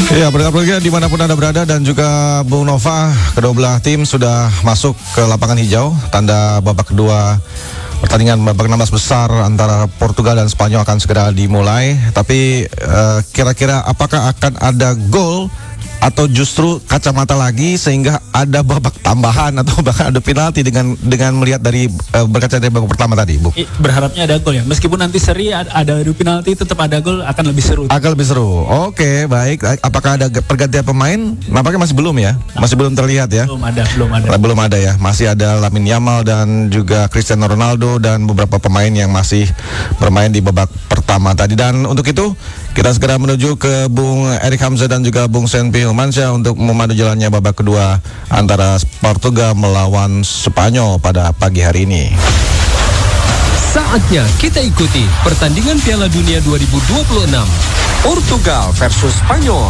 Ya, bergabung dimanapun Anda berada dan juga Bung Nova, kedua belah tim sudah masuk ke lapangan hijau. Tanda babak kedua pertandingan babak 16 besar antara Portugal dan Spanyol akan segera dimulai. Tapi kira-kira apakah akan ada gol atau justru kacamata lagi sehingga ada babak tambahan atau bahkan ada penalti dengan melihat dari berkaca dari babak pertama tadi, Bu? Berharapnya ada gol ya. Meskipun nanti seri ada adu penalti, tetap ada gol akan lebih seru. Akan lebih seru. Oke, baik. Apakah ada pergantian pemain? Nampaknya masih belum ya. Masih belum terlihat ya. Belum ada ya. Masih ada Lamine Yamal dan juga Cristiano Ronaldo dan beberapa pemain yang masih bermain di babak pertama tadi. Dan untuk itu kita segera menuju ke Bung Erik Hamzah dan juga Bung Senpi Hilmansyah untuk memadu jalannya babak kedua antara Portugal melawan Spanyol pada pagi hari ini. Saatnya kita ikuti pertandingan Piala Dunia 2026 Portugal versus Spanyol.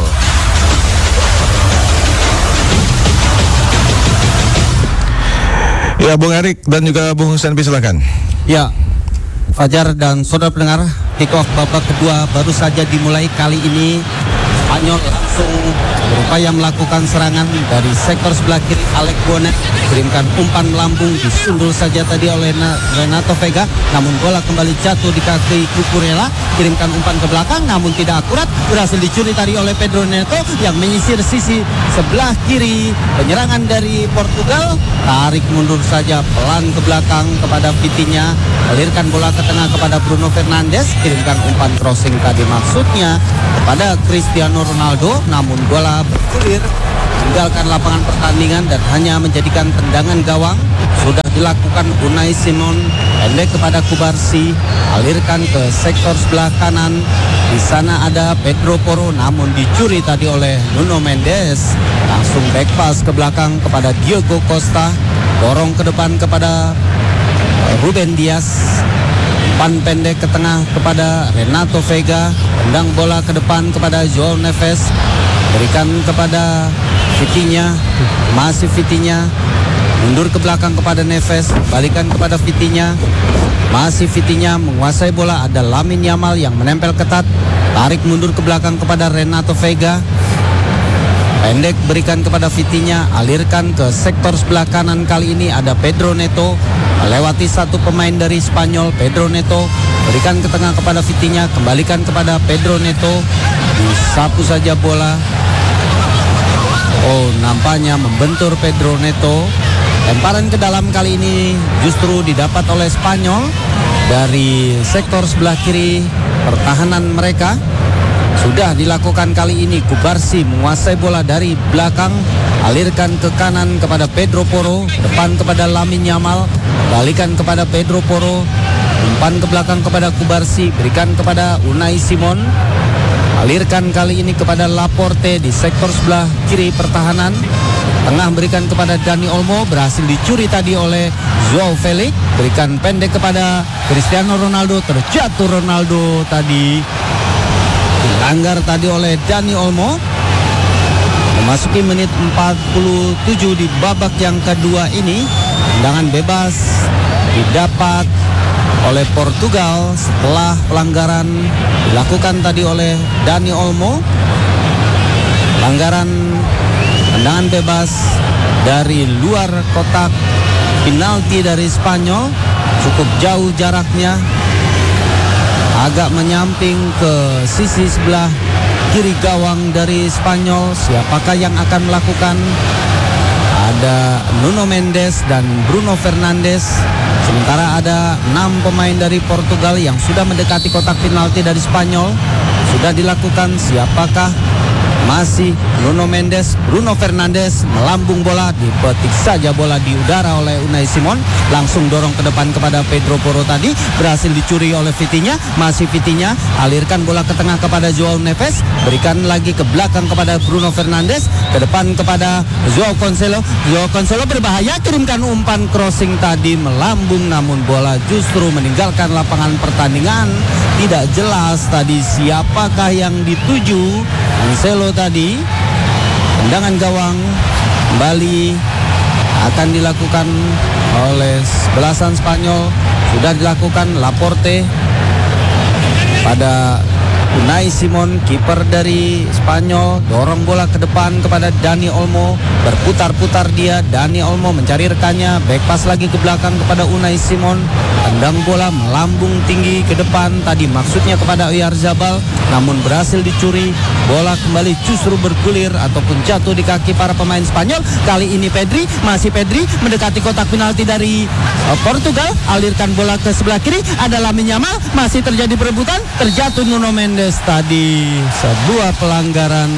Ya, Bung Erik dan juga Bung Senpi, silakan. Ya, Fajar dan saudara pendengar, kick off babak kedua baru saja dimulai. Kali ini Spanyol langsung berupaya melakukan serangan dari sektor sebelah kiri. Alex Bonet kirimkan umpan melambung, disundul saja tadi oleh Renato Vega, namun bola kembali jatuh di kaki Cucurella. Kirimkan umpan ke belakang namun tidak akurat, berhasil dicuri tadi oleh Pedro Neto yang menyisir sisi sebelah kiri penyerangan dari Portugal. Tarik mundur saja pelan ke belakang kepada Vitinha, alirkan bola ke tengah kepada Bruno Fernandes, kirimkan umpan crossing tadi maksudnya kepada Cristiano Ronaldo, namun bola bergulir meninggalkan lapangan pertandingan dan hanya menjadikan tendangan gawang. Sudah dilakukan Unai Simon, pendek kepada Kubarsi, alirkan ke sektor sebelah kanan. Di sana ada Pedro Porro, namun dicuri tadi oleh Nuno Mendes. Langsung back pass ke belakang kepada Diogo Costa, dorong ke depan kepada Ruben Dias. Umpan pendek ke tengah kepada Renato Vega, tendang bola ke depan kepada Joao Neves, berikan kepada Vitinha, masih Vitinha, mundur ke belakang kepada Neves, balikan kepada Vitinha, masih Vitinha menguasai bola. Ada Lamine Yamal yang menempel ketat, tarik mundur ke belakang kepada Renato Vega, pendek berikan kepada Vitinha, alirkan ke sektor sebelah kanan. Kali ini ada Pedro Neto, melewati satu pemain dari Spanyol. Pedro Neto berikan ke tengah kepada Vitinha, kembalikan kepada Pedro Neto, disapu saja bola. Oh, nampaknya membentur Pedro Neto. Lemparan ke dalam kali ini justru didapat oleh Spanyol dari sektor sebelah kiri pertahanan mereka. Sudah dilakukan kali ini. Kubarsi menguasai bola dari belakang, alirkan ke kanan kepada Pedro Porro, depan kepada Lamine Yamal, balikan kepada Pedro Porro, umpan ke belakang kepada Kubarsi, berikan kepada Unai Simon, alirkan kali ini kepada Laporte di sektor sebelah kiri pertahanan. Tengah berikan kepada Dani Olmo, berhasil dicuri tadi oleh Joao Felix, berikan pendek kepada Cristiano Ronaldo, terjatuh Ronaldo tadi, dilanggar tadi oleh Dani Olmo. Memasuki menit 47 di babak yang kedua ini, tendangan bebas didapat oleh Portugal setelah pelanggaran dilakukan tadi oleh Dani Olmo. Pelanggaran tendangan bebas dari luar kotak penalti dari Spanyol, cukup jauh jaraknya, agak menyamping ke sisi sebelah kiri gawang dari Spanyol. Siapakah yang akan melakukan? Ada Nuno Mendes dan Bruno Fernandes. Sementara ada 6 pemain dari Portugal yang sudah mendekati kotak penalti dari Spanyol. Sudah dilakukan. Siapakah? Masih Nuno Mendes, Bruno Fernandes, melambung bola, dipetik saja bola di udara oleh Unai Simon, langsung dorong ke depan kepada Pedro Porro tadi, berhasil dicuri oleh Vitinha, masih Vitinha, alirkan bola ke tengah kepada Joao Neves, berikan lagi ke belakang kepada Bruno Fernandes, ke depan kepada Joao Cancelo. Joao Cancelo berbahaya, kirimkan umpan crossing tadi melambung, namun bola justru meninggalkan lapangan pertandingan. Tidak jelas tadi siapakah yang dituju. Cancelo tadi, tendangan gawang kembali akan dilakukan oleh belasan Spanyol. Sudah dilakukan Laporte pada Unai Simon, kiper dari Spanyol, dorong bola ke depan kepada Dani Olmo. Berputar-putar dia, Dani Olmo mencari rekannya, back pass lagi ke belakang kepada Unai Simon. Tendang bola melambung tinggi ke depan, tadi maksudnya kepada Oyarzabal, namun berhasil dicuri. Bola kembali justru bergulir ataupun jatuh di kaki para pemain Spanyol. Kali ini Pedri, masih Pedri mendekati kotak penalti dari Portugal. Alirkan bola ke sebelah kiri, ada Lamine Yamal, masih terjadi perebutan, terjatuh Nuno Mendes. Tadi sebuah pelanggaran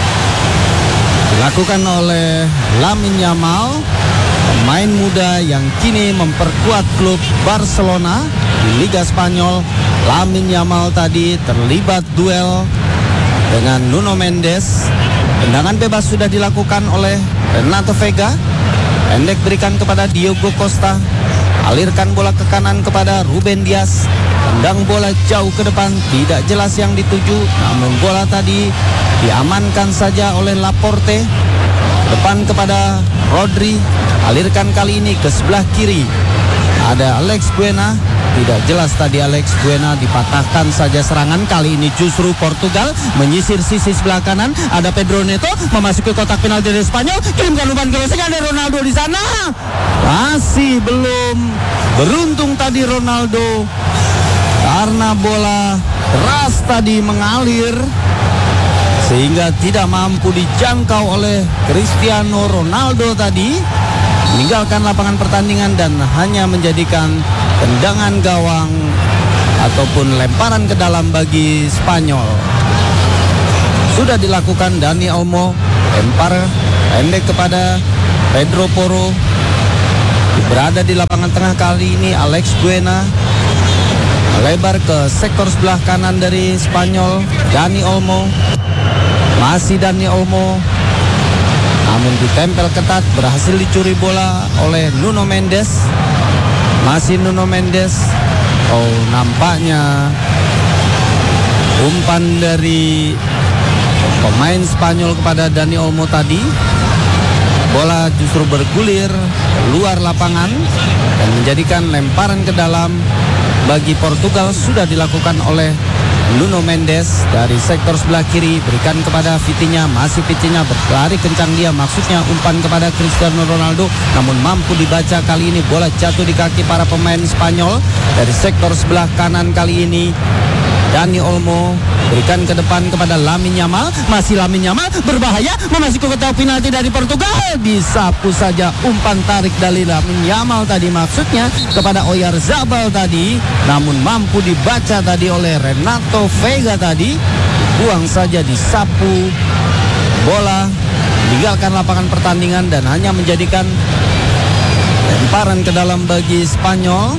dilakukan oleh Lamine Yamal, pemain muda yang kini memperkuat klub Barcelona di Liga Spanyol. Lamine Yamal tadi terlibat duel dengan Nuno Mendes. Tendangan bebas sudah dilakukan oleh Renato Vega. Pendek berikan kepada Diogo Costa. Alirkan bola ke kanan kepada Ruben Dias. Tendang bola jauh ke depan, tidak jelas yang dituju, namun bola tadi diamankan saja oleh Laporte. Depan kepada Rodri. Alirkan kali ini ke sebelah kiri. Ada Alex Buena. Tidak jelas tadi Alex Buena, dipatahkan saja serangan. Kali ini justru Portugal menyisir sisi sebelah kanan. Ada Pedro Neto memasuki kotak penalti dari Spanyol. Kirimkan umpan crossing, ada Ronaldo di sana. Masih belum beruntung tadi Ronaldo, karena bola keras tadi mengalir sehingga tidak mampu dijangkau oleh Cristiano Ronaldo tadi. Meninggalkan lapangan pertandingan dan hanya menjadikan tendangan gawang ataupun lemparan ke dalam bagi Spanyol. Sudah dilakukan Dani Olmo, lempar pendek kepada Pedro Porro. Berada di lapangan tengah kali ini Alex Buena. Melebar ke sektor sebelah kanan dari Spanyol, Dani Olmo. Masih Dani Olmo, namun ditempel ketat, berhasil dicuri bola oleh Nuno Mendes. Masih Nuno Mendes. Oh, nampaknya umpan dari pemain Spanyol kepada Dani Olmo tadi, bola justru bergulir luar lapangan dan menjadikan lemparan ke dalam bagi Portugal. Sudah dilakukan oleh Nuno Mendes dari sektor sebelah kiri, berikan kepada Vitinha. Masih Vitinha, berlari kencang dia, maksudnya umpan kepada Cristiano Ronaldo, namun mampu dibaca. Kali ini bola jatuh di kaki para pemain Spanyol. Dari sektor sebelah kanan kali ini Dani Olmo berikan ke depan kepada Lamine Yamal. Masih Lamine Yamal, berbahaya, memasuki kotak penalti dari Portugal. Disapu saja umpan tarik dari Lamine Yamal tadi, maksudnya kepada Oyarzabal tadi, namun mampu dibaca tadi oleh Renato Vega tadi. Buang saja, disapu bola, meninggalkan lapangan pertandingan dan hanya menjadikan lemparan ke dalam bagi Spanyol.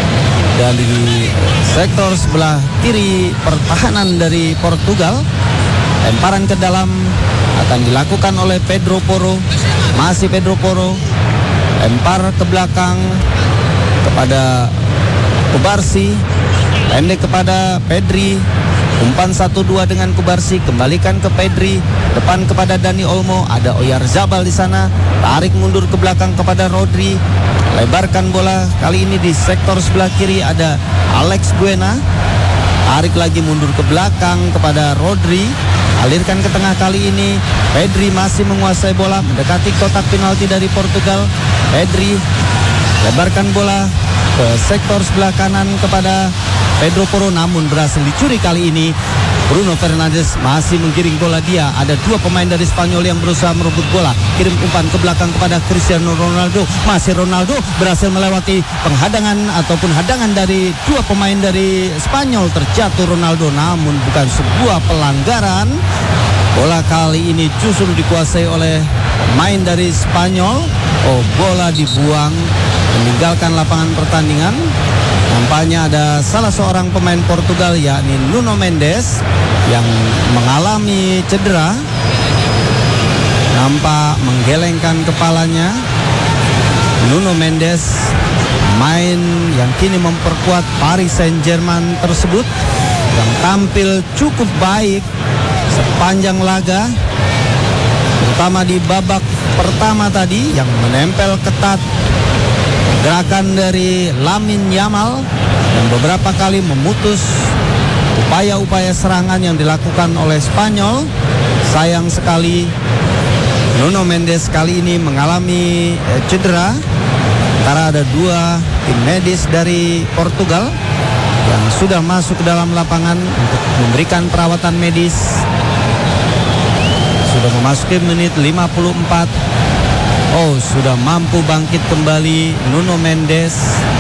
Dari sektor sebelah kiri pertahanan dari Portugal, lemparan ke dalam akan dilakukan oleh Pedro Porro. Masih Pedro Porro, lempar ke belakang kepada Kubarsi, pendek kepada Pedri. Umpan 1-2 dengan Kubarsi, kembalikan ke Pedri, depan kepada Dani Olmo. Ada Oyarzabal di sana, tarik mundur ke belakang kepada Rodri. Lebarkan bola, kali ini di sektor sebelah kiri ada Alex Buena. Tarik lagi mundur ke belakang kepada Rodri. Alirkan ke tengah, kali ini Pedri masih menguasai bola, mendekati kotak penalti dari Portugal. Pedri lebarkan bola ke sektor sebelah kanan kepada Pedro Porro, namun berhasil dicuri kali ini. Bruno Fernandes masih menggiring bola dia. Ada dua pemain dari Spanyol yang berusaha merebut bola. Kirim umpan ke belakang kepada Cristiano Ronaldo. Masih Ronaldo berhasil melewati penghadangan ataupun hadangan dari dua pemain dari Spanyol. Terjatuh Ronaldo, namun bukan sebuah pelanggaran. Bola kali ini justru dikuasai oleh pemain dari Spanyol. Oh, bola dibuang, meninggalkan lapangan pertandingan. Nampaknya ada salah seorang pemain Portugal, yakni Nuno Mendes, yang mengalami cedera. Nampak menggelengkan kepalanya. Nuno Mendes, main yang kini memperkuat Paris Saint-Germain tersebut, yang tampil cukup baik sepanjang laga, terutama di babak pertama tadi yang menempel ketat gerakan dari Lamine Yamal dan beberapa kali memutus upaya-upaya serangan yang dilakukan oleh Spanyol. Sayang sekali Nuno Mendes kali ini mengalami cedera. Sementara ada 2 tim medis dari Portugal yang sudah masuk ke dalam lapangan untuk memberikan perawatan medis. Sudah memasuki menit 54. Sudah mampu bangkit kembali Nuno Mendes.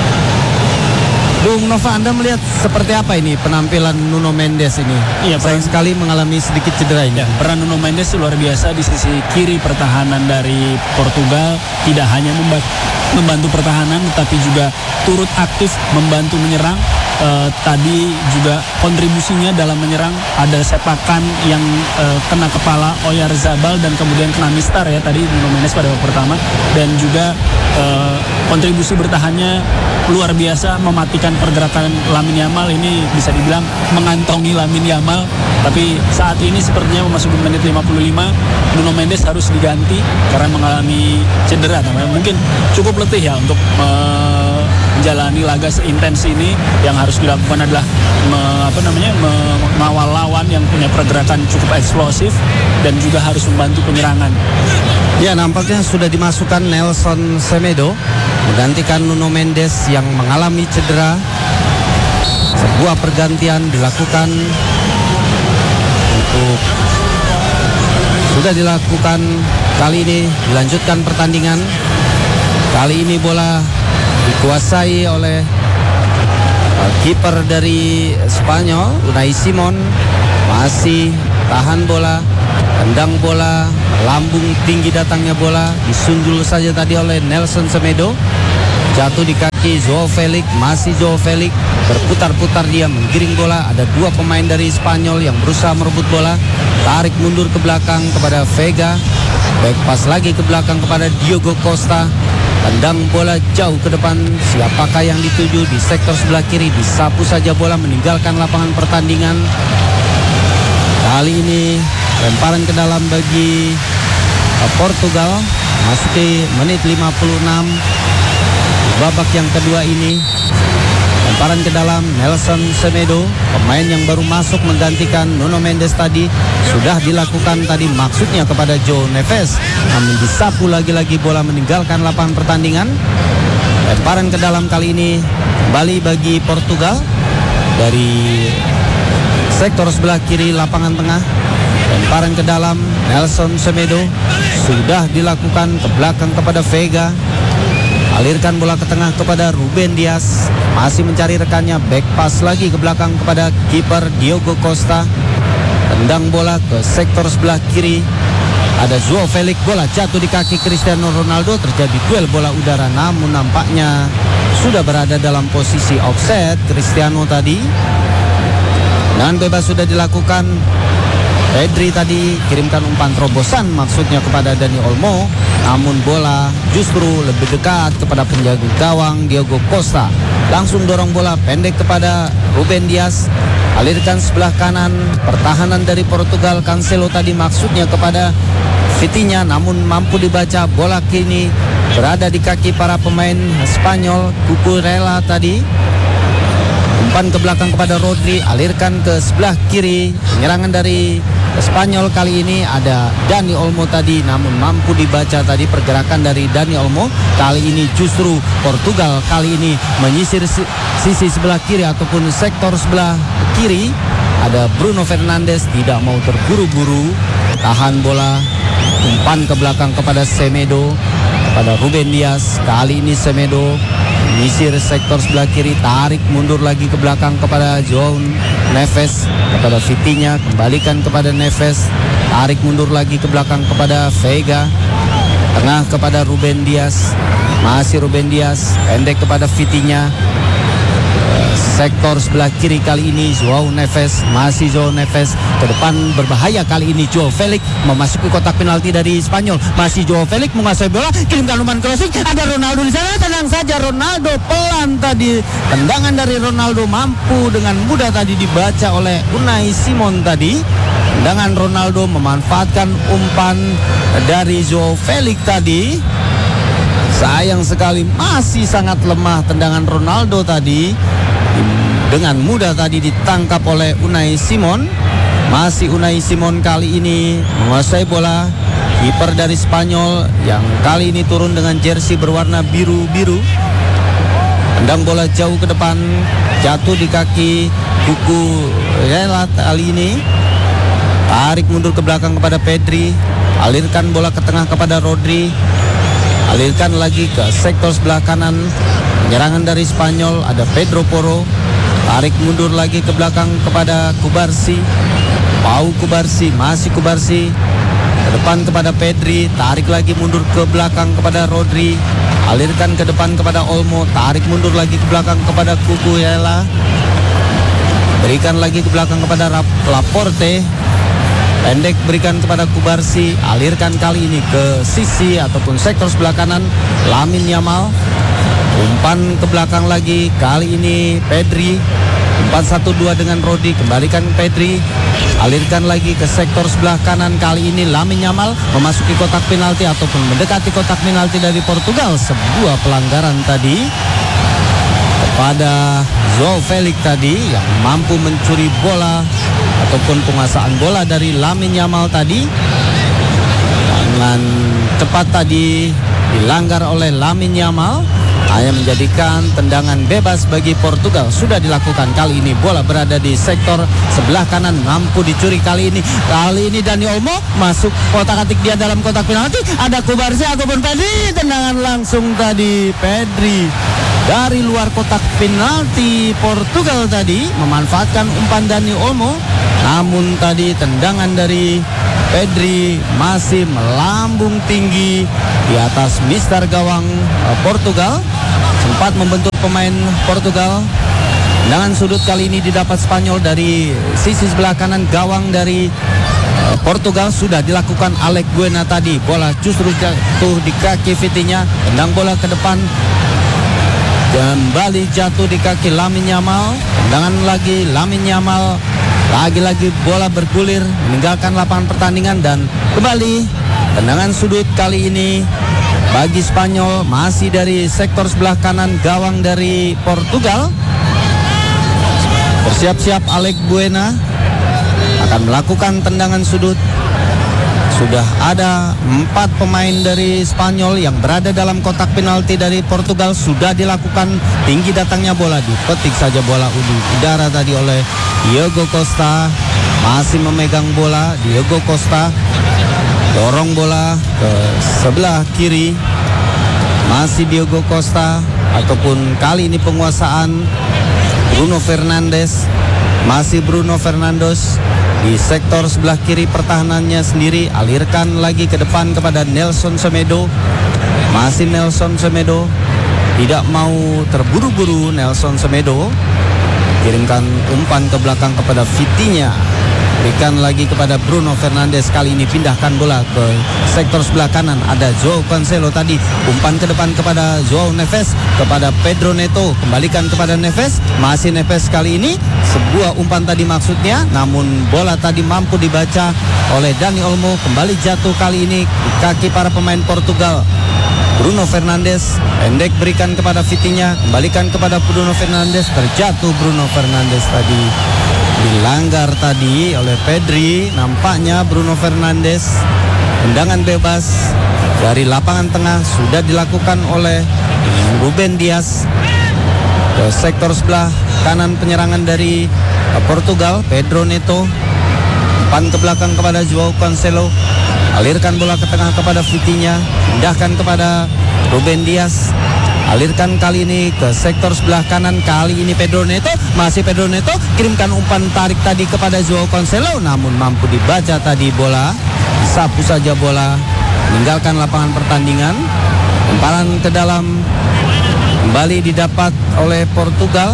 Bung Nova, Anda melihat seperti apa ini penampilan Nuno Mendes ini? Iya, sayang sekali mengalami sedikit cedera ini. Ya, peran Nuno Mendes luar biasa di sisi kiri pertahanan dari Portugal. Tidak hanya membantu pertahanan, tetapi juga turut aktif membantu menyerang. Tadi juga kontribusinya dalam menyerang, ada sepakan yang kena kepala Oyarzabal dan kemudian kena mistar ya tadi Nuno Mendes pada babak pertama, dan juga kontribusi bertahannya luar biasa, mematikan pergerakan Lamine Yamal. Ini bisa dibilang mengantongi Lamine Yamal, tapi saat ini sepertinya memasuki menit 55 Nuno Mendes harus diganti karena mengalami cedera. Mungkin cukup letih ya untuk menjalani laga seintens ini. Yang harus dilakukan adalah mengawal lawan yang punya pergerakan cukup eksplosif dan juga harus membantu penyerangan. Ya, nampaknya sudah dimasukkan Nelson Semedo menggantikan Nuno Mendes yang mengalami cedera. Sebuah pergantian dilakukan untuk sudah dilakukan kali ini, dilanjutkan pertandingan. Kali ini bola dikuasai oleh kiper dari Spanyol, Unai Simon. Masih tahan bola, tendang bola, lambung tinggi datangnya bola, disunjul saja tadi oleh Nelson Semedo. Jatuh di kaki Joao Felix, masih Joao Felix berputar-putar dia menggiring bola. Ada 2 pemain dari Spanyol yang berusaha merebut bola. Tarik mundur ke belakang kepada Vega. Back pass lagi ke belakang kepada Diogo Costa. Tendang bola jauh ke depan. Siapakah yang dituju di sektor sebelah kiri? Disapu saja bola meninggalkan lapangan pertandingan. Kali ini lemparan ke dalam bagi Portugal. Masuki menit 56 babak yang kedua ini. Lemparan ke dalam Nelson Semedo, pemain yang baru masuk menggantikan Nuno Mendes tadi. Sudah dilakukan tadi maksudnya kepada João Neves, namun disapu lagi-lagi bola meninggalkan lapangan pertandingan. Lemparan ke dalam kali ini kembali bagi Portugal dari sektor sebelah kiri lapangan tengah. Lemparan ke dalam Nelson Semedo sudah dilakukan ke belakang kepada Vega. Alirkan bola ke tengah kepada Ruben Dias. Masih mencari rekannya, back pass lagi ke belakang kepada kiper Diogo Costa. Tendang bola ke sektor sebelah kiri. Ada Joao Felix, bola jatuh di kaki Cristiano Ronaldo. Terjadi duel bola udara, namun nampaknya sudah berada dalam posisi offset Cristiano tadi. Dan bebas sudah dilakukan. Pedri tadi kirimkan umpan terobosan maksudnya kepada Dani Olmo, namun bola justru lebih dekat kepada penjaga gawang Diogo Costa. Langsung dorong bola pendek kepada Ruben Dias. Alirkan sebelah kanan, pertahanan dari Portugal. Cancelo tadi maksudnya kepada Vitinha, namun mampu dibaca. Bola kini berada di kaki para pemain Spanyol. Cucurella tadi umpan ke belakang kepada Rodri, alirkan ke sebelah kiri. Penyerangan dari Spanyol kali ini ada Dani Olmo tadi, namun mampu dibaca tadi pergerakan dari Dani Olmo. Kali ini justru Portugal kali ini menyisir sisi sebelah kiri ataupun sektor sebelah kiri. Ada Bruno Fernandes, tidak mau terburu-buru, tahan bola, umpan ke belakang kepada Semedo, pada Ruben Dias. Kali ini Semedo menyisir sektor sebelah kiri, tarik mundur lagi ke belakang kepada João Neves, kepada Vitinha, kembalikan kepada Neves, tarik mundur lagi ke belakang kepada Vega, tengah kepada Ruben Dias, masih Ruben Dias, pendek kepada Vitinha. Sektor sebelah kiri kali ini João Neves, masih João Neves, ke depan berbahaya kali ini Joao Felix memasuki kotak penalti dari Spanyol. Masih Joao Felix menguasai bola, kirimkan umpan crossing, ada Ronaldo di sana, tenang saja Ronaldo, pelan tadi. Tendangan dari Ronaldo mampu dengan mudah tadi dibaca oleh Unai Simon tadi. Tendangan Ronaldo memanfaatkan umpan dari Joao Felix tadi. Sayang sekali masih sangat lemah tendangan Ronaldo tadi. Dengan mudah tadi ditangkap oleh Unai Simon. Masih Unai Simon kali ini menguasai bola. Kiper dari Spanyol yang kali ini turun dengan jersey berwarna biru-biru. Tendang bola jauh ke depan, jatuh di kaki Cucurella kali ini. Tarik mundur ke belakang kepada Pedri. Alirkan bola ke tengah kepada Rodri. Alirkan lagi ke sektor sebelah kanan. Penyerangan dari Spanyol, ada Pedro Porro. Tarik mundur lagi ke belakang kepada Cubarsí. Pau Cubarsí, masih Cubarsí. Ke depan kepada Pedri, tarik lagi mundur ke belakang kepada Rodri. Alirkan ke depan kepada Olmo, tarik mundur lagi ke belakang kepada Cucurella. Berikan lagi ke belakang kepada Laporte. Pendek berikan kepada Cubarsí, alirkan kali ini ke sisi ataupun sektor sebelah kanan Lamine Yamal. Umpan ke belakang lagi, kali ini Pedri. 4-1-2 dengan Rodri, kembalikan Pedri. Alirkan lagi ke sektor sebelah kanan, kali ini Lamine Yamal memasuki kotak penalti ataupun mendekati kotak penalti dari Portugal. Sebuah pelanggaran tadi kepada João Felix tadi yang mampu mencuri bola ataupun penguasaan bola dari Lamine Yamal tadi. Dengan cepat tadi dilanggar oleh Lamine Yamal, hanya menjadikan tendangan bebas bagi Portugal. Sudah dilakukan kali ini, bola berada di sektor sebelah kanan, mampu dicuri kali ini. Kali ini Dani Olmo masuk kotak-atik dia dalam kotak penalti. Ada Cubarsí ataupun Pedri, tendangan langsung tadi Pedri dari luar kotak penalti. Portugal tadi memanfaatkan umpan Dani Olmo, namun tadi tendangan dari Pedri masih melambung tinggi di atas mister gawang Portugal. Sempat membentur pemain Portugal. Tendangan sudut kali ini didapat Spanyol dari sisi sebelah kanan gawang dari Portugal. Sudah dilakukan Alex Buena tadi. Bola justru jatuh di kaki Vitinha. Tendang bola ke depan, kembali jatuh di kaki Lamine Yamal. Tendangan lagi Lamine Yamal. Lagi-lagi bola bergulir meninggalkan lapangan pertandingan dan kembali tendangan sudut kali ini bagi Spanyol, masih dari sektor sebelah kanan gawang dari Portugal. Bersiap-siap Alex Buena akan melakukan tendangan sudut. Sudah ada 4 pemain dari Spanyol yang berada dalam kotak penalti dari Portugal. Sudah dilakukan, tinggi datangnya bola, dipetik saja bola udara tadi oleh Diogo Costa. Masih memegang bola Diogo Costa, dorong bola ke sebelah kiri. Masih Diogo Costa ataupun kali ini penguasaan Bruno Fernandes. Masih Bruno Fernandes di sektor sebelah kiri pertahanannya sendiri. Alirkan lagi ke depan kepada Nelson Semedo. Masih Nelson Semedo, tidak mau terburu-buru Nelson Semedo. Kirimkan umpan ke belakang kepada Vitinha. Berikan lagi kepada Bruno Fernandes. Kali ini pindahkan bola ke sektor sebelah kanan. Ada João Cancelo tadi. Umpan ke depan kepada João Neves. Kepada Pedro Neto. Kembalikan kepada Neves. Masih Neves kali ini. Sebuah umpan tadi maksudnya. Namun bola tadi mampu dibaca oleh Dani Olmo. Kembali jatuh kali ini di kaki para pemain Portugal. Bruno Fernandes pendek berikan kepada Vitinha. Kembalikan kepada Bruno Fernandes. Terjatuh Bruno Fernandes tadi. Dilanggar tadi oleh Pedri. Nampaknya Bruno Fernandes. Tendangan bebas dari lapangan tengah sudah dilakukan oleh Ruben Dias ke sektor sebelah kanan penyerangan dari Portugal. Pedro Neto. Umpan ke belakang kepada João Cancelo. Alirkan bola ke tengah kepada Vitinha. Pindahkan kepada Ruben Dias. Alirkan kali ini ke sektor sebelah kanan. Kali ini Pedro Neto. Masih Pedro Neto. Kirimkan umpan tarik tadi kepada João Cancelo. Namun mampu dibaca tadi bola. Disapu saja bola. Meninggalkan lapangan pertandingan. Lemparan ke dalam. Kembali didapat oleh Portugal.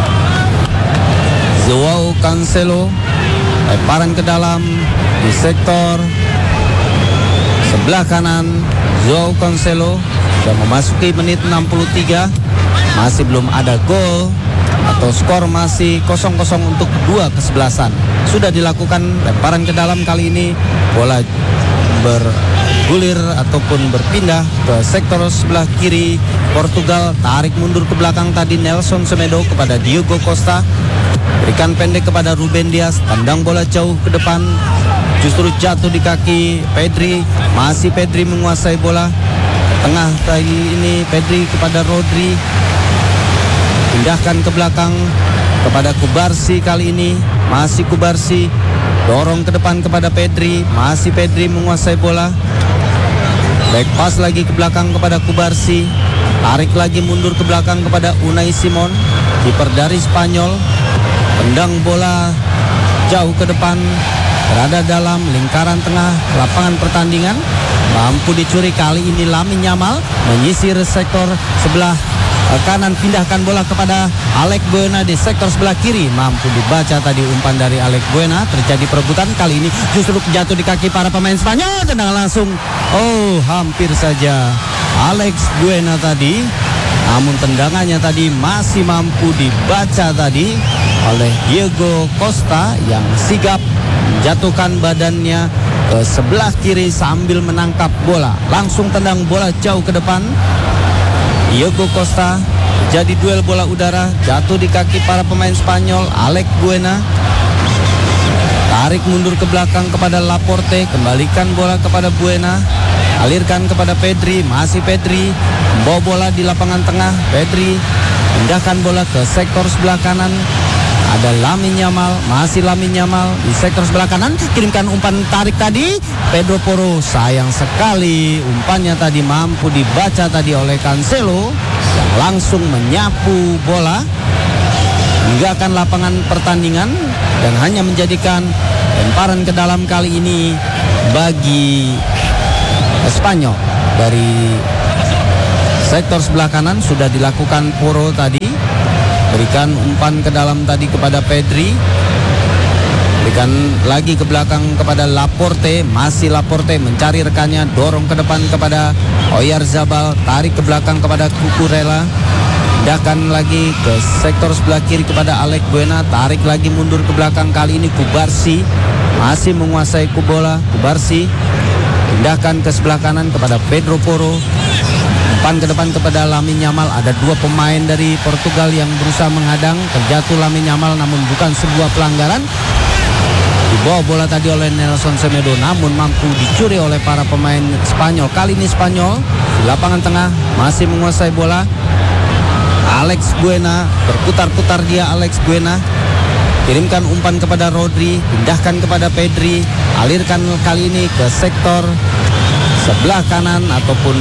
João Cancelo. Lemparan ke dalam. Di sektor sebelah kanan. João Cancelo. Sudah memasuki menit 63. Masih belum ada gol atau skor masih 0-0 untuk dua kesebelasan. Sudah dilakukan lemparan ke dalam kali ini. Bola bergulir ataupun berpindah ke sektor sebelah kiri Portugal. Tarik mundur ke belakang tadi Nelson Semedo kepada Diogo Costa. Berikan pendek kepada Ruben Dias. Tendang bola jauh ke depan. Justru jatuh di kaki Pedri. Masih Pedri menguasai bola. Tengah tadi ini Pedri kepada Rodri. Pindahkan ke belakang kepada Kubarsi kali ini. Masih Kubarsi. Dorong ke depan kepada Pedri. Masih Pedri menguasai bola. Back pass lagi ke belakang kepada Kubarsi. Tarik lagi mundur ke belakang kepada Unai Simon. Kiper dari Spanyol. Tendang bola jauh ke depan. Berada dalam lingkaran tengah lapangan pertandingan. Mampu dicuri kali ini Lamine Yamal. Menyisir sektor sebelah kanan, pindahkan bola kepada Alex Buena di sektor sebelah kiri. Mampu dibaca tadi umpan dari Alex Buena. Terjadi perebutan kali ini justru jatuh di kaki para pemain Spanyol. Tendangan langsung. Oh, hampir saja Alex Buena tadi. Namun tendangannya tadi masih mampu dibaca tadi oleh Diogo Costa yang sigap menjatuhkan badannya ke sebelah kiri sambil menangkap bola. Langsung tendang bola jauh ke depan. Diogo Costa, jadi duel bola udara, jatuh di kaki para pemain Spanyol. Alex Buena tarik mundur ke belakang kepada Laporte, kembalikan bola kepada Buena, alirkan kepada Pedri. Masih Pedri membawa bola di lapangan tengah. Pedri pindahkan bola ke sektor sebelah kanan. Ada Lamine Yamal, masih Lamine Yamal di sektor sebelah kanan. Kirimkan umpan tarik tadi. Pedro Porro, sayang sekali umpannya tadi mampu dibaca tadi oleh Cancelo yang langsung menyapu bola, meninggalkan lapangan pertandingan dan hanya menjadikan lemparan ke dalam kali ini bagi Spanyol. Dari sektor sebelah kanan sudah dilakukan Porro tadi. Berikan umpan ke dalam tadi kepada Pedri. Berikan lagi ke belakang kepada Laporte. Masih Laporte mencari rekannya. Dorong ke depan kepada Oyarzabal. Tarik ke belakang kepada Cucurella. Pindahkan lagi ke sektor sebelah kiri kepada Alex Buena. Tarik lagi mundur ke belakang. Kali ini Kubarsi masih menguasai bola. Kubarsi pindahkan ke sebelah kanan kepada Pedro Porro. Umpan ke depan kepada Lamine Yamal. Ada dua pemain dari Portugal yang berusaha menghadang. Terjatuh Lamine Yamal namun bukan sebuah pelanggaran. Dibawa bola tadi oleh Nelson Semedo namun mampu dicuri oleh para pemain Spanyol. Kali ini Spanyol di lapangan tengah masih menguasai bola. Alex Buena, berputar-putar dia Alex Buena. Kirimkan umpan kepada Rodri, pindahkan kepada Pedri. Alirkan kali ini ke sektor sebelah kanan ataupun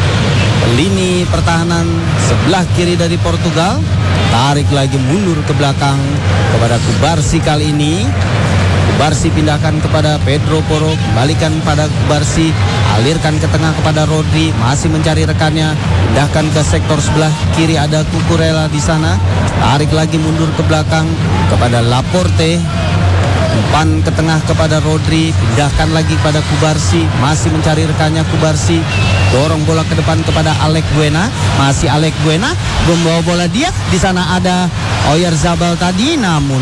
lini pertahanan sebelah kiri dari Portugal. Tarik lagi mundur ke belakang kepada Kubarsi kali ini. Kubarsi pindahkan kepada Pedro Porro, kembalikan pada Kubarsi, alirkan ke tengah kepada Rodri, masih mencari rekannya, pindahkan ke sektor sebelah kiri ada Cucurella di sana. Tarik lagi mundur ke belakang kepada Laporte. Umpan ke tengah kepada Rodri, pindahkan lagi kepada Kubarsi, masih mencari rekannya Kubarsi. Dorong bola ke depan kepada Alex Buena, masih Alex Buena membawa bola dia. Di sana ada Oyarzabal tadi, namun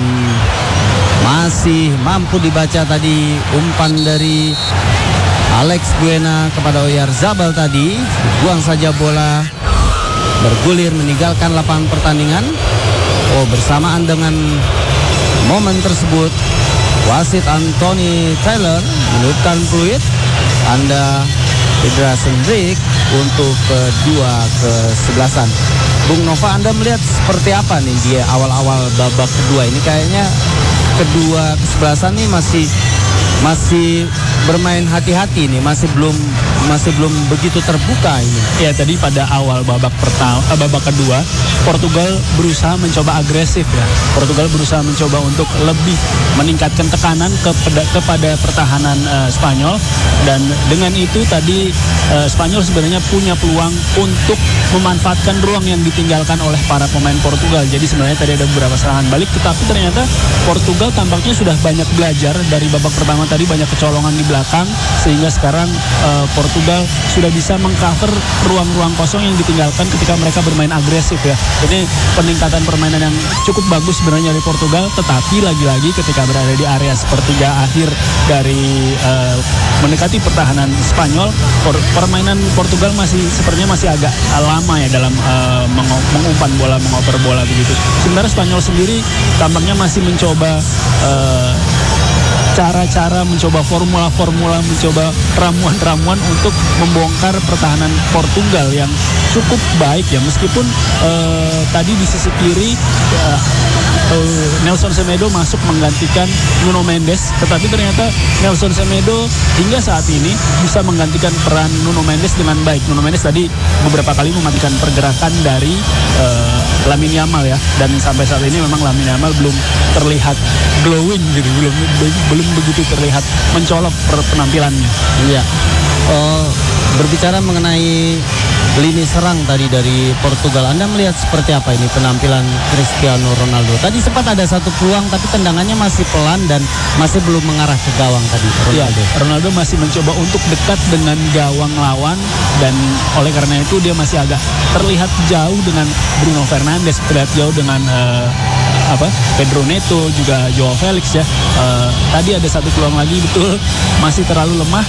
masih mampu dibaca tadi umpan dari Alex Buena kepada Oyarzabal tadi. Buang saja bola, bergulir meninggalkan lapangan pertandingan. Oh, bersamaan dengan momen tersebut wasit Anthony Taylor menurutkan fluid tanda Idra Sendrik untuk kedua kesebelasan. Bung Nova, Anda melihat seperti apa nih dia awal-awal babak kedua ini? Kayaknya kedua kesebelasan ini masih bermain hati-hati nih, masih belum begitu terbuka ini. Ya, tadi pada awal babak kedua Portugal berusaha mencoba agresif ya. Portugal berusaha mencoba untuk lebih meningkatkan tekanan kepada pertahanan Spanyol, dan dengan itu tadi Spanyol sebenarnya punya peluang untuk memanfaatkan ruang yang ditinggalkan oleh para pemain Portugal. Jadi sebenarnya tadi ada beberapa serangan balik, tetapi ternyata Portugal tampaknya sudah banyak belajar dari babak pertama tadi, banyak kecolongan di belakang, sehingga sekarang Portugal sudah bisa mengcover ruang-ruang kosong yang ditinggalkan ketika mereka bermain agresif ya. Jadi peningkatan permainan yang cukup bagus sebenarnya dari Portugal, tetapi lagi-lagi ketika berada di area sepertiga akhir dari mendekati pertahanan Spanyol. Permainan Portugal sepertinya masih agak lama ya dalam mengumpan bola, mengoper bola begitu. Sementara Spanyol sendiri tampaknya masih mencoba cara-cara, mencoba formula-formula, mencoba ramuan-ramuan untuk membongkar pertahanan Portugal yang cukup baik ya, meskipun tadi di sisi kiri Nelson Semedo masuk menggantikan Nuno Mendes, tetapi ternyata Nelson Semedo hingga saat ini bisa menggantikan peran Nuno Mendes dengan baik. Nuno Mendes tadi beberapa kali mematikan pergerakan dari Lamine Yamal ya, dan sampai saat ini memang Lamine Yamal belum terlihat glowing gitu, belum begitu terlihat mencolok penampilannya. Iya. Berbicara mengenai lini serang tadi dari Portugal, Anda melihat seperti apa ini penampilan Cristiano Ronaldo? Tadi sempat ada satu peluang tapi tendangannya masih pelan dan masih belum mengarah ke gawang tadi Ronaldo. Ya, Ronaldo masih mencoba untuk dekat dengan gawang lawan, dan oleh karena itu dia masih agak terlihat jauh dengan Bruno Fernandes, terlihat jauh dengan Pedro Neto, juga Joao Felix ya. Tadi ada satu peluang lagi, betul masih terlalu lemah.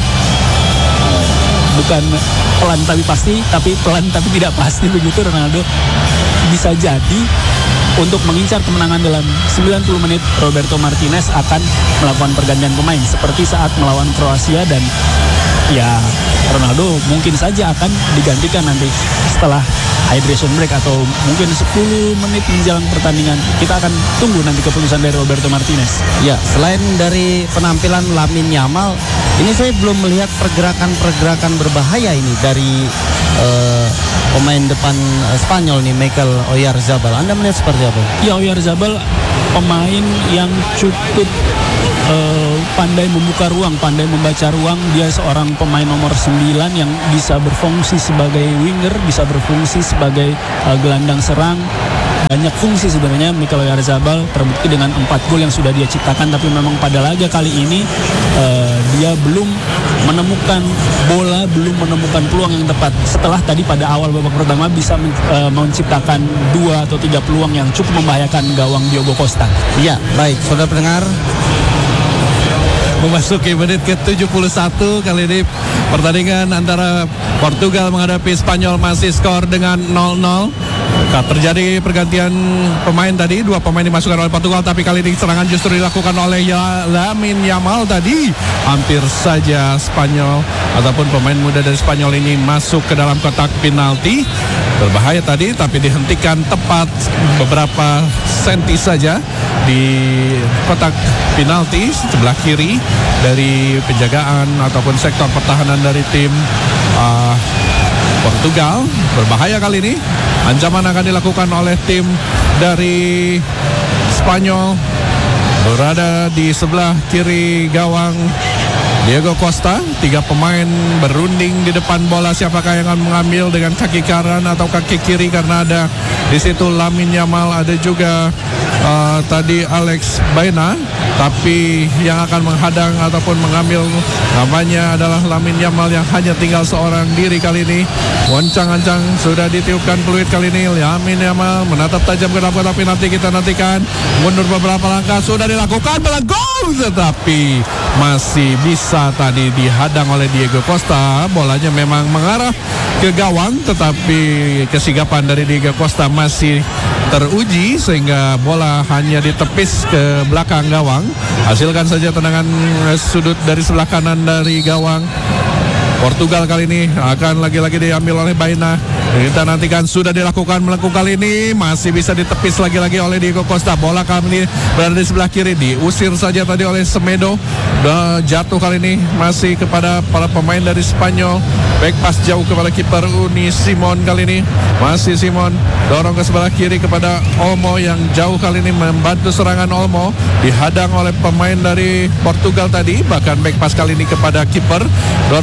Bukan pelan tapi pasti, tapi pelan tapi tidak pasti begitu. Ronaldo bisa jadi untuk mengincar kemenangan dalam 90 menit. Roberto Martinez akan melakukan pergantian pemain seperti saat melawan Kroasia, dan ya Ronaldo mungkin saja akan digantikan nanti setelah hydration break atau mungkin 10 menit menjelang pertandingan. Kita akan tunggu nanti keputusan dari Roberto Martinez. Ya, selain dari penampilan Lamine Yamal, ini saya belum melihat pergerakan berbahaya ini dari pemain depan Spanyol nih, Mikel Oyarzabal. Anda melihat seperti apa? Ya, Oyarzabal pemain yang cukup pandai membuka ruang, pandai membaca ruang. Dia seorang pemain nomor 9 yang bisa berfungsi sebagai winger, bisa berfungsi sebagai gelandang serang. Banyak fungsi sebenarnya Mikel Oyarzabal, terbukti dengan 4 gol yang sudah dia ciptakan. Tapi memang pada laga kali ini dia belum menemukan bola, belum menemukan peluang yang tepat. Setelah tadi pada awal babak pertama bisa menciptakan 2 atau 3 peluang yang cukup membahayakan gawang Diogo Costa. Iya, baik, saudara pendengar, memasuki menit ke-71 kali ini pertandingan antara Portugal menghadapi Spanyol masih skor dengan 0-0. Terjadi pergantian pemain tadi, 2 pemain dimasukkan oleh Portugal, tapi kali ini serangan justru dilakukan oleh Lamine Yamal tadi. Hampir saja Spanyol ataupun pemain muda dari Spanyol ini masuk ke dalam kotak penalti. Berbahaya tadi, tapi dihentikan tepat beberapa senti saja di kotak penalti sebelah kiri dari penjagaan ataupun sektor pertahanan dari tim Portugal. Berbahaya kali ini. Ancaman akan dilakukan oleh tim dari Spanyol. Berada di sebelah kiri gawang Diogo Costa. 3 pemain berunding di depan bola. Siapakah yang akan mengambil dengan kaki kanan atau kaki kiri, karena ada di situ Lamine Yamal, ada juga tadi Alex Baena. Tapi yang akan menghadang ataupun mengambil namanya adalah Lamine Yamal yang hanya tinggal seorang diri kali ini. Wancang-ancang sudah ditiupkan peluit kali ini. Lamine Yamal menatap tajam ke dalam kotak penalti. Kita nantikan mundur beberapa langkah, sudah dilakukan gol, tetapi masih bisa tadi dihadang oleh Diogo Costa. Bolanya memang mengarah ke gawang, tetapi kesigapan dari Diogo Costa masih teruji sehingga bola hanya ditepis ke belakang gawang. Hasilkan saja tendangan sudut dari sebelah kanan dari gawang Portugal kali ini akan lagi-lagi diambil oleh Baena. Kita nantikan, sudah dilakukan melengkung kali ini, masih bisa ditepis lagi-lagi oleh Diogo Costa. Bola kali ini berada di sebelah kiri, diusir saja tadi oleh Semedo. Jatuh kali ini masih kepada para pemain dari Spanyol. Back pass jauh kepada kiper Unai Simon kali ini. Masih Simon dorong ke sebelah kiri kepada Olmo yang jauh kali ini membantu serangan Olmo. Dihadang oleh pemain dari Portugal tadi. Bahkan back pass kali ini kepada kiper. Dorong lagi ke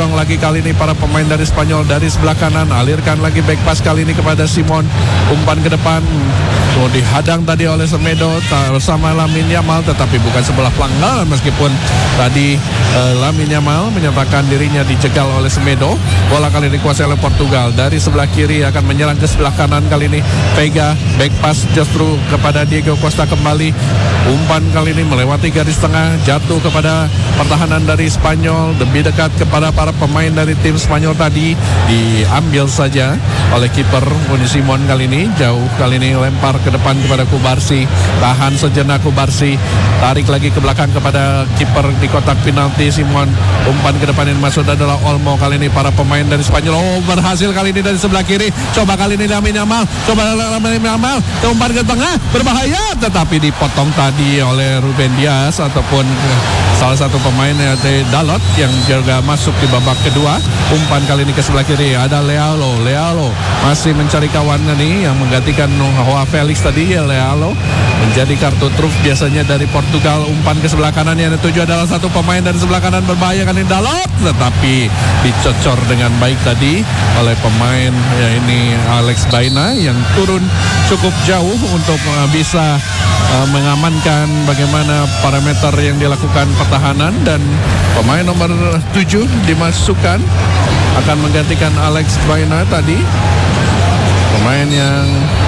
kali ini para pemain dari Spanyol dari sebelah kanan. Alirkan lagi back pass kali ini kepada Simon. Umpan ke depan. Dihadang tadi oleh Semedo bersama Lamine Yamal, tetapi bukan sebelah pelanggaran meskipun tadi Lamine Yamal menyatakan dirinya dicegal oleh Semedo. Bola kali ini dikuasai oleh Portugal. Dari sebelah kiri akan menyerang ke sebelah kanan kali ini. Vega, back pass justru kepada Diego Costa kembali. Umpan kali ini melewati garis tengah, jatuh kepada pertahanan dari Spanyol, lebih dekat kepada para pemain dari tim Spanyol tadi. Diambil saja oleh kiper Unai Simon kali ini. Jauh kali ini lempar ke depan kepada Kubarsi. Tahan sejenak Kubarsi. Tarik lagi ke belakang kepada kiper di kotak penalti Simon. Umpan ke depan yang masuk adalah Olmo. Kali ini para pemain dari Spanyol berhasil kali ini dari sebelah kiri. Coba kali ini Lamine Yamal. Coba Lamine Yamal. Umpan ke tengah berbahaya, tetapi dipotong tadi oleh Ruben Dias ataupun salah satu pemain dari Dalot yang juga masuk di babak kedua. Umpan kali ini ke sebelah kiri ada Leao masih mencari kawan nih yang menggantikan Joao Felix tadi. Leao menjadi kartu truf biasanya dari Portugal. Umpan ke sebelah kanan yang dituju adalah satu pemain dari sebelah kanan berbahaya kali ini Dalot, tetapi dicocor dengan baik tadi oleh pemain ini Alex Baena yang turun cukup jauh untuk bisa mengamankan bagaimana parameter yang dilakukan pertahanan. Dan pemain nomor 7 dimasukkan akan menggantikan Alex Baena tadi, pemain yang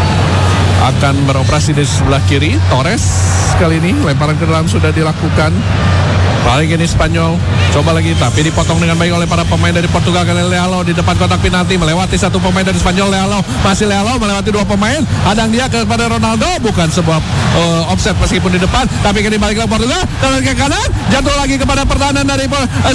akan beroperasi di sebelah kiri. Torres kali ini lemparan ke dalam sudah dilakukan. Balik ini Spanyol, coba lagi tapi dipotong dengan baik oleh para pemain dari Portugal. Kali Leao di depan kotak penalti melewati satu pemain dari Spanyol. Leao melewati dua pemain, hadang dia kepada Ronaldo, bukan sebuah offset meskipun di depan, tapi kini balik lagi Portugal, dan ke kanan jatuh lagi kepada pertahanan dari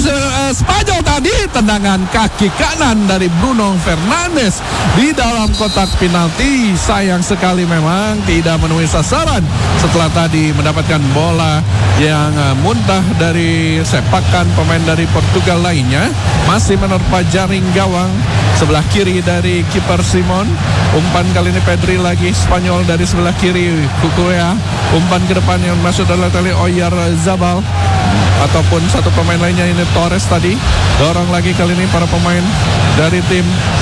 Spanyol tadi. Tendangan kaki kanan dari Bruno Fernandes di dalam kotak penalti, sayang sekali memang tidak menemui sasaran setelah tadi mendapatkan bola yang muntah dari sepakan pemain dari Portugal lainnya. Masih menerpa jaring gawang sebelah kiri dari kiper Simon. Umpan kali ini Pedri lagi Spanyol dari sebelah kiri Cucurella. Umpan ke depan yang masuk adalah tali Oyarzabal ataupun satu pemain lainnya ini Torres tadi. Dorong lagi kali ini para pemain dari tim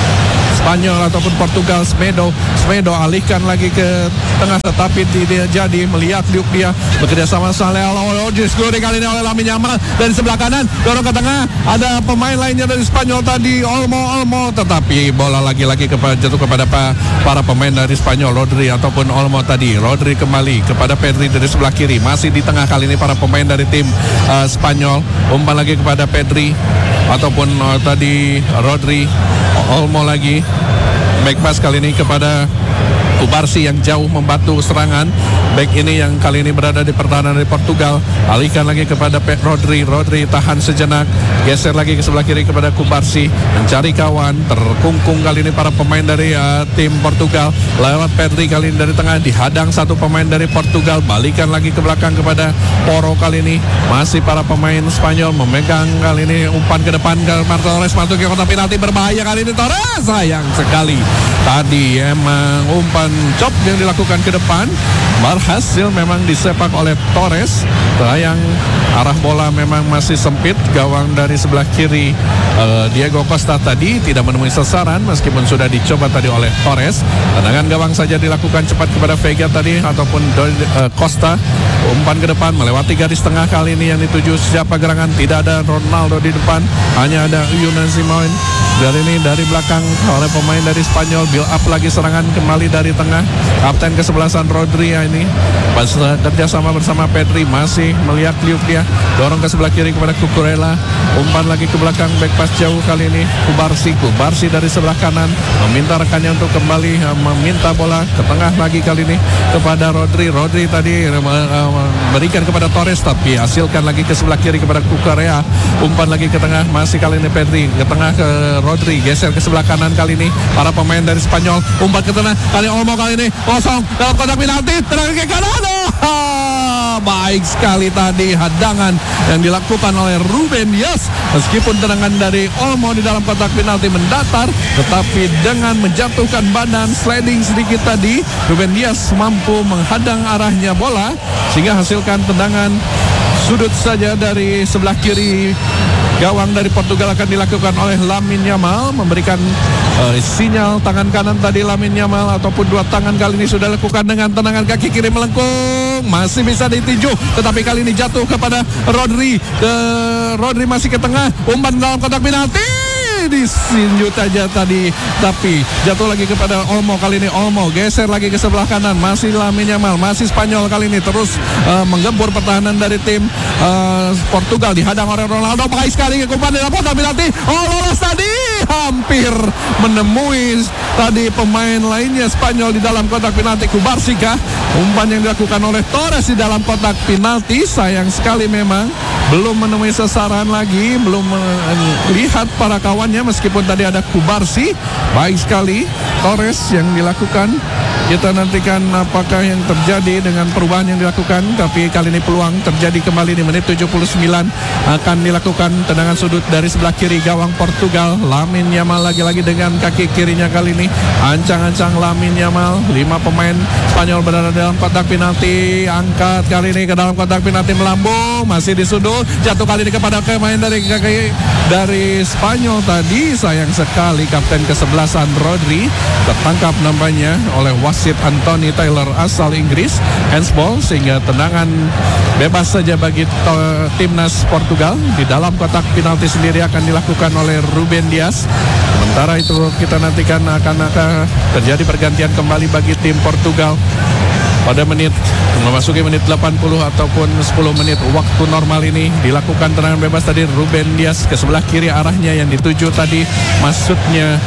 Spanyol ataupun Portugal. Semedo alihkan lagi ke tengah, tetapi dia jadi melihat liuk dia bekerja sama Leao. Diskuri kali ini oleh Lamine Yamal dari sebelah kanan, dorong ke tengah. Ada pemain lainnya dari Spanyol tadi Olmo, tetapi bola lagi-lagi jatuh kepada para pemain dari Spanyol, Rodri ataupun Olmo tadi. Rodri kembali kepada Pedri dari sebelah kiri, masih di tengah kali ini para pemain dari tim Spanyol. Umpan lagi kepada Pedri ataupun tadi Rodri. Olmo lagi back pass kali ini kepada Kubarsi yang jauh membantu serangan. Back ini yang kali ini berada di pertahanan dari Portugal. Alihkan lagi kepada Rodri tahan sejenak, geser lagi ke sebelah kiri kepada Kubarsi, mencari kawan. Terkungkung kali ini para pemain dari tim Portugal. Lewat Pedri kali ini dari tengah, dihadang satu pemain dari Portugal. Balikan lagi ke belakang kepada Poro kali ini. Masih para pemain Spanyol memegang kali ini. Umpan ke depan ke Torres, masuk ke kotak penalti, berbahaya kali ini Torres. Sayang sekali tadi emang umpan chop yang dilakukan ke depan berhasil memang disepak oleh Torres. Sayang arah bola memang masih sempit. Gawang dari sebelah kiri Diego Costa tadi tidak menemui sasaran meskipun sudah dicoba tadi oleh Torres. Tendangan gawang saja dilakukan cepat kepada Vega tadi ataupun Costa. Umpan ke depan melewati garis tengah kali ini yang dituju siapa gerangan. Tidak ada Ronaldo di depan, hanya ada Unai Simon. Dari belakang oleh pemain dari Spanyol. Build up lagi serangan kembali dari tengah. Kapten kesebelasan Rodri ini kerjasama bersama Pedri, masih melihat liuk dia. Dorong ke sebelah kiri kepada Cucurella. Umpan lagi ke belakang, back pass jauh kali ini Kubarsi dari sebelah kanan meminta rekannya untuk kembali meminta bola ke tengah lagi kali ini kepada Rodri. Rodri tadi berikan kepada Torres, tapi hasilkan lagi ke sebelah kiri kepada Cucurella. Umpan lagi ke tengah, masih kali ini Pedri ke tengah ke Rodri, geser ke sebelah kanan kali ini para pemain dari Spanyol. Umpan ke tengah kali Olmo kali ini kosong dalam kotak penalti, tendangan ke kanan. Baik sekali tadi hadangan yang dilakukan oleh Ruben Dias. Meskipun tendangan dari Olmo di dalam kotak penalti mendatar, tetapi dengan menjatuhkan badan sliding sedikit tadi, Ruben Dias mampu menghadang arahnya bola sehingga hasilkan tendangan sudut saja dari sebelah kiri gawang dari Portugal akan dilakukan oleh Lamine Yamal, memberikan sinyal tangan kanan tadi Lamine Yamal ataupun dua tangan kali ini sudah lakukan dengan tendangan kaki kiri melengkung, masih bisa ditinju tetapi kali ini jatuh kepada Rodri. Rodri masih ke tengah, umpan dalam kotak penalti, disinjut aja tadi tapi jatuh lagi kepada Olmo. Kali ini Olmo geser lagi ke sebelah kanan, masih Lamine Yamal, masih Spanyol kali ini terus menggempur pertahanan dari tim Portugal, dihadang oleh Ronaldo, baik sekali ke umpan dalam kotak penalti, lolos tadi, hampir menemui tadi pemain lainnya Spanyol di dalam kotak penalti. Kubarsika, umpan yang dilakukan oleh Torres di dalam kotak penalti, sayang sekali memang belum menemui sasaran lagi, belum melihat para kawannya meskipun tadi ada Kubarsi. Baik sekali Torres yang dilakukan. Kita nantikan apakah yang terjadi dengan perubahan yang dilakukan, tapi kali ini peluang terjadi kembali di menit 79. Akan dilakukan tendangan sudut dari sebelah kiri gawang Portugal. Lamine Yamal lagi-lagi dengan kaki kirinya kali ini, ancang-ancang Lamine Yamal. 5 pemain Spanyol berada dalam kotak penalti, angkat kali ini ke dalam kotak penalti, melambung, masih di sudut, jatuh kali ini kepada pemain dari Spanyol tadi. Sayang sekali kapten ke-11 Rodri tertangkap nampaknya oleh wasit Anthony Taylor asal Inggris, handsball, sehingga tendangan bebas saja bagi timnas Portugal. Di dalam kotak penalti sendiri akan dilakukan oleh Ruben Dias. Sementara itu kita nantikan akan terjadi pergantian kembali bagi tim Portugal pada memasuki menit 80 ataupun 10 menit waktu normal ini. Dilakukan tendangan bebas tadi Ruben Dias ke sebelah kiri arahnya, yang dituju tadi maksudnya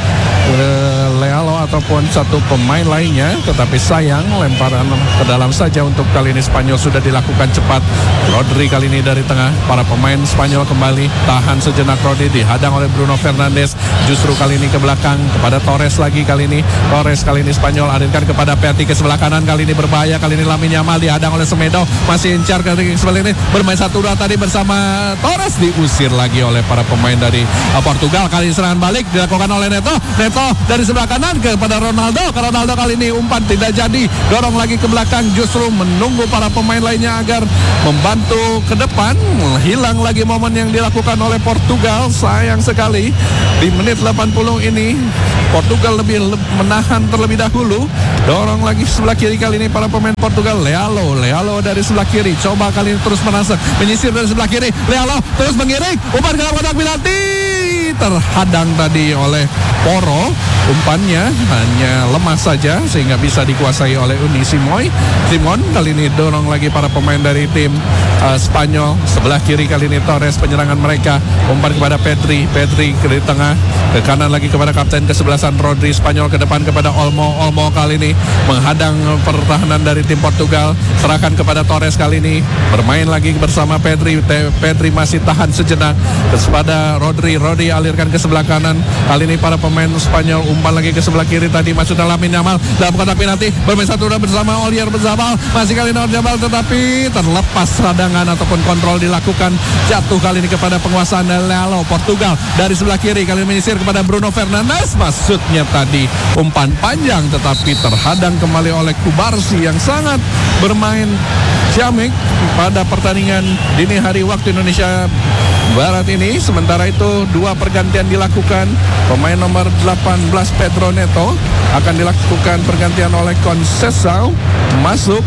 Lealo ataupun satu pemain lainnya, tetapi sayang lemparan ke dalam saja. Untuk kali ini Spanyol sudah dilakukan cepat. Rodri kali ini dari tengah, para pemain Spanyol kembali tahan sejenak. Rodri dihadang oleh Bruno Fernandes, justru kali ini ke belakang kepada Torres lagi. Kali ini Torres, kali ini Spanyol alirkan kepada Piatti ke sebelah kanan, kali ini berbahaya. Kali ini Lamine Yamal dihadang oleh Semedo, masih incar kali sebelah ini, bermain 1-2 tadi bersama Torres, diusir lagi oleh para pemain dari Portugal. Kali ini serangan balik dilakukan oleh Neto dari sebelah kanan kepada Ronaldo. Ronaldo kali ini umpan tidak jadi, dorong lagi ke belakang, justru menunggu para pemain lainnya agar membantu ke depan. Hilang lagi momen yang dilakukan oleh Portugal. Sayang sekali di menit 80 ini Portugal lebih menahan terlebih dahulu. Dorong lagi sebelah kiri kali ini para pemain Portugal. Lealo dari sebelah kiri, coba kali ini terus merasuk, menyisir dari sebelah kiri. Lealo terus mengiring, umpan ke dalam kotak penalti, terhadang tadi oleh Poro. Umpannya hanya lemah saja sehingga bisa dikuasai oleh Uni Simon. Kali ini dorong lagi para pemain dari tim Spanyol. Sebelah kiri kali ini Torres, penyerangan mereka, umpan kepada Pedri ke tengah, ke kanan lagi kepada kapten ke-11 Rodri. Spanyol ke depan kepada Olmo kali ini menghadang pertahanan dari tim Portugal. Serahkan kepada Torres kali ini, bermain lagi bersama Pedri masih tahan sejenak kepada Rodri alirkan ke sebelah kanan. Kali ini para pemain Spanyol umpan lagi ke sebelah kiri, tadi masuknya Lamine Yamal dalam kotak penalti, bermain 1-2 bersama Oliver Zabal, masih kali ini Zabal tetapi terlepas radangan ataupun kontrol dilakukan, jatuh kali ini kepada penguasaan Lealo. Portugal dari sebelah kiri kali ini menyisir kepada Bruno Fernandes, maksudnya tadi umpan panjang tetapi terhadang kembali oleh Kubarsi yang sangat bermain ciamik pada pertandingan dini hari waktu Indonesia Barat ini. Sementara itu 2 pergantian dilakukan. Pemain nomor 18 Pedro Neto akan dilakukan pergantian oleh Conceição masuk.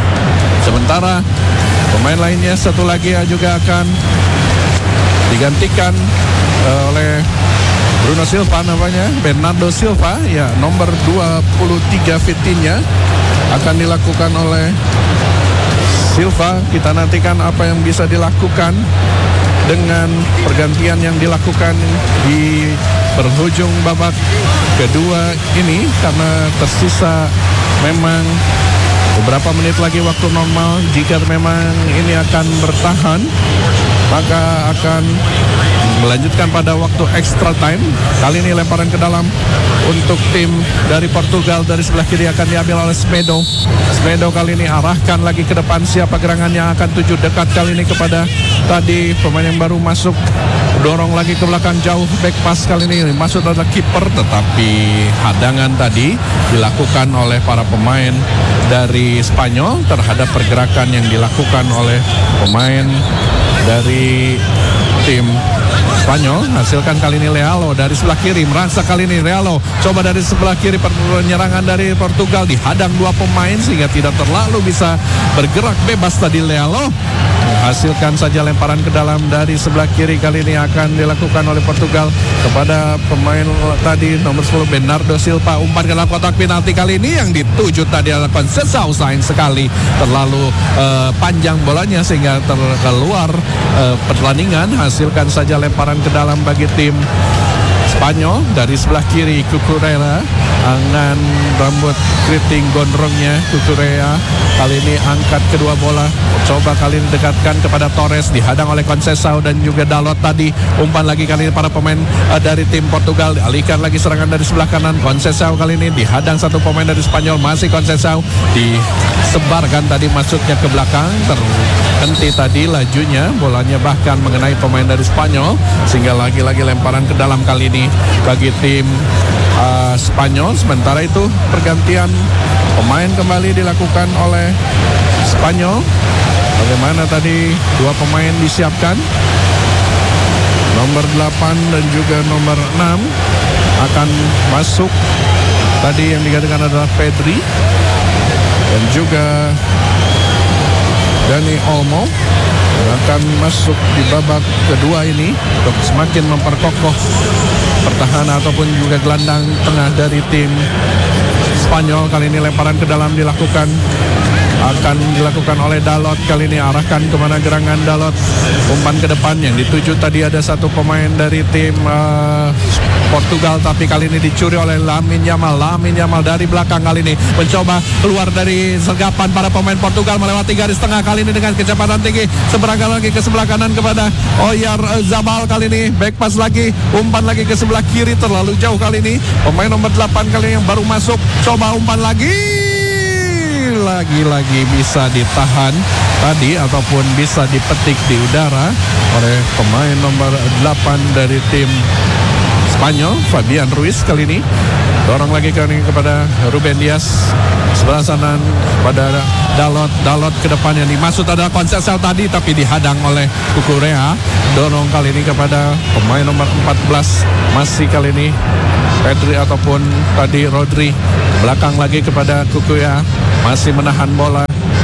Sementara pemain lainnya satu lagi juga akan digantikan oleh Bruno Silva, namanya Bernardo Silva, ya, nomor 23 Vitinha akan dilakukan oleh Silva. Kita nantikan apa yang bisa dilakukan dengan pergantian yang dilakukan di berhujung babak kedua ini, karena tersisa memang beberapa menit lagi waktu normal. Jika memang ini akan bertahan, maka akan melanjutkan pada waktu extra time. Kali ini lemparan ke dalam untuk tim dari Portugal dari sebelah kiri akan diambil oleh Semedo kali ini arahkan lagi ke depan. Siapa gerangannya akan tuju dekat kali ini kepada tadi pemain yang baru masuk, dorong lagi ke belakang jauh, back pass kali ini maksud adalah kiper, tetapi hadangan tadi dilakukan oleh para pemain dari Spanyol terhadap pergerakan yang dilakukan oleh pemain dari tim Spanyol. Hasilkan kali ini Lealo dari sebelah kiri, merangsak kali ini Lealo coba dari sebelah kiri, penyerangan dari Portugal dihadang dua pemain sehingga tidak terlalu bisa bergerak bebas tadi Lealo. Hasilkan saja lemparan ke dalam dari sebelah kiri, kali ini akan dilakukan oleh Portugal kepada pemain tadi nomor 10 Bernardo Silva, umpan ke dalam kotak penalti kali ini yang dituju tadi adalah Conceição, sayang sekali terlalu panjang bolanya sehingga terkeluar pertandingan. Hasilkan saja lemparan ke dalam bagi tim Spanyol dari sebelah kiri Cucurella dengan rambut keriting gondrongnya. Cucurella kali ini angkat kedua bola, coba kali ini dekatkan kepada Torres, dihadang oleh Conceição dan juga Dalot tadi. Umpan lagi kali ini para pemain dari tim Portugal, dialihkan lagi serangan dari sebelah kanan. Conceição kali ini dihadang satu pemain dari Spanyol, masih Conceição disebarkan tadi masuknya ke belakang, terhenti tadi lajunya, bolanya bahkan mengenai pemain dari Spanyol sehingga lagi-lagi lemparan ke dalam kali ini bagi tim Spanyol. Sementara itu pergantian pemain kembali dilakukan oleh Spanyol. Bagaimana tadi dua pemain disiapkan, nomor 8 dan juga nomor 6 akan masuk. Tadi yang dikatakan adalah Pedri dan juga Dani Olmo akan masuk di babak kedua ini untuk semakin memperkokoh pertahanan ataupun juga gelandang tengah dari tim Spanyol. Kali ini lemparan ke dalam akan dilakukan oleh Dalot. Kali ini arahkan kemana gerangan Dalot, umpan ke depan yang dituju tadi ada satu pemain dari tim Portugal, tapi kali ini dicuri oleh Lamine Yamal. Lamine Yamal dari belakang kali ini mencoba keluar dari sergapan para pemain Portugal melewati garis tengah kali ini dengan kecepatan tinggi, seberangkat lagi ke sebelah kanan kepada Oyarzabal. Kali ini back pass lagi, umpan lagi ke sebelah kiri, terlalu jauh kali ini pemain nomor 8 kali ini yang baru masuk, coba umpan lagi bisa ditahan tadi ataupun bisa dipetik di udara oleh pemain nomor 8 dari tim Spanyol, Fabian Ruiz. Kali ini dorong lagi kepada Ruben Dias, sebelah sana pada Dalot ke depan, yang dimaksud adalah Conceição tadi tapi dihadang oleh Cucurella. Dorong kali ini kepada pemain nomor 14, masih kali ini Pedri ataupun tadi Rodri, belakang lagi kepada Cucurella, masih menahan bola.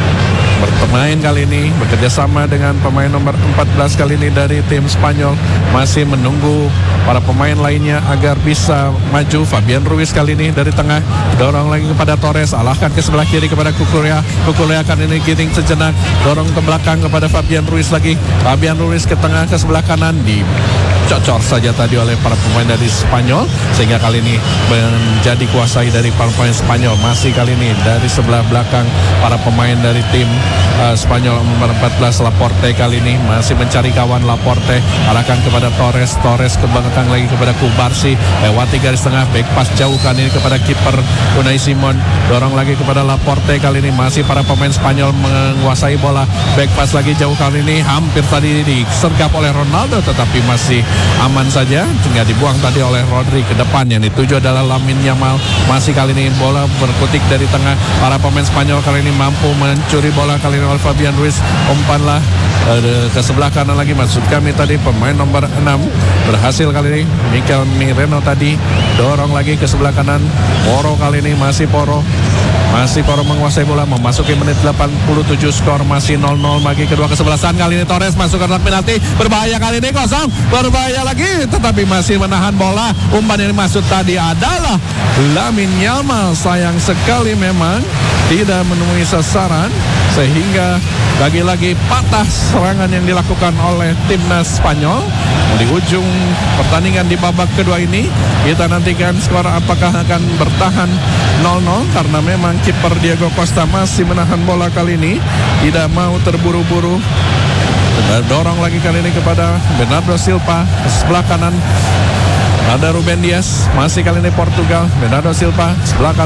Bermain kali ini bekerjasama dengan pemain nomor 14 kali ini dari tim Spanyol, masih menunggu para pemain lainnya agar bisa maju. Fabian Ruiz kali ini dari tengah, dorong lagi kepada Torres, alahkan ke sebelah kiri kepada Cucurella. Cucurella kali ini giring sejenak, dorong ke belakang kepada Fabian Ruiz lagi. Fabian Ruiz ke tengah ke sebelah kanan, dicocor saja tadi oleh para pemain dari Spanyol sehingga kali ini menjadi kuasai dari para pemain Spanyol. Masih kali ini dari sebelah belakang para pemain dari tim Spanyol nomor 14 Laporte kali ini masih mencari kawan. Laporte arahkan kepada Torres ke belakang lagi kepada Kubarsi, lewati garis tengah, back pass jauh kali ini kepada kiper Unai Simon, dorong lagi kepada Laporte. Kali ini masih para pemain Spanyol menguasai bola, back pass lagi jauh kali ini, hampir tadi disergap oleh Ronaldo tetapi masih aman saja hingga dibuang tadi oleh Rodri ke depan. Yang dituju adalah Lamine Yamal. Masih kali ini bola berkutik dari tengah, para pemain Spanyol kali ini mampu mencuri bola kali ini oleh Fabian Ruiz. Umpanlah ke sebelah kanan lagi, maksud kami tadi pemain nomor 6 berhasil kali ini Mikel Merino tadi dorong lagi ke sebelah kanan. Porro kali ini masih Porro menguasai bola, memasuki menit 87, skor masih 0-0 bagi kedua kesebelasan. Kali ini Torres masuk ke kotak penalti, berbahaya kali ini, kosong, berbahaya lagi tetapi masih menahan bola. Umpan yang dimaksud tadi adalah Lamine Yamal, sayang sekali memang tidak menemui sasaran sehingga lagi-lagi patah serangan yang dilakukan oleh timnas Spanyol. Di ujung pertandingan di babak kedua ini kita nantikan skor apakah akan bertahan 0-0 karena memang kiper Diego Costa masih menahan bola kali ini, tidak mau terburu-buru. Dorong lagi kali ini kepada Bernardo Silva ke sebelah kanan, ada Ruben Dias, masih kali ini Portugal. Bernardo Silva sebelah kanan